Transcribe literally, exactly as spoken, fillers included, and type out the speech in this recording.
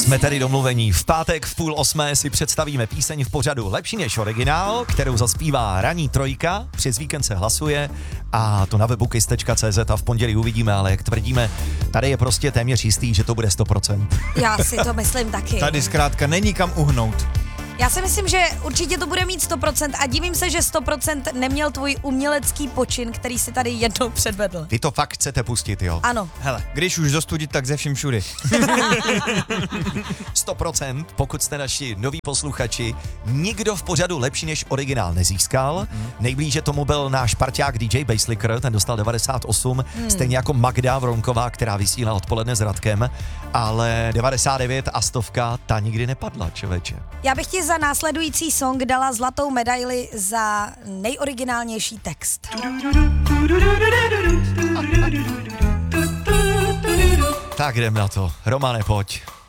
Jsme tady domluvení. V pátek v půl osmé si představíme píseň v pořadu Lepší než originál, kterou zaspívá Ranní trojka. Přes víkend se hlasuje a to na webu kiss tečka cé zet a v pondělí uvidíme, ale jak tvrdíme, tady je prostě téměř jistý, že to bude sto procent. Já si to myslím taky. Tady zkrátka není kam uhnout. Já si myslím, že určitě to bude mít sto procent a divím se, že sto procent neměl tvůj umělecký počin, který si tady jednou předvedl. Vy to fakt chcete pustit, jo? Ano. Hele, když už dostudit, tak ze vším všudy. sto procent, pokud jste naši noví posluchači, nikdo v pořadu Lepší než originál nezískal. Mm. Nejblíže tomu byl náš parťák dý džej Basslicker, ten dostal devadesát osm, mm. stejně jako Magda Vronková, která vysílá odpoledne s Radkem, ale devadesát devět a stovka, ta nikdy nepadla, člověče. Já bych ti za následující song dala zlatou medaili za nejoriginálnější text. Tak jdem na to. Romane, pojď.